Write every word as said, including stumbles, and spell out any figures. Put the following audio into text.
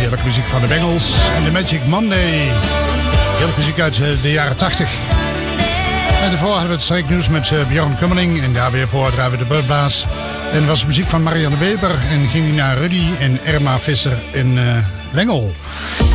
Heerlijke muziek van de Bengals en de Magic Monday. Heerlijke muziek uit de jaren tachtig. En daarvoor hadden we het streeknieuws met Björn Kummerling. En daar weer voor draaien we de Birdblaas. En dat was muziek van Marianne Weber. En ging die naar Rudy en Irma Visser in uh, Lengel.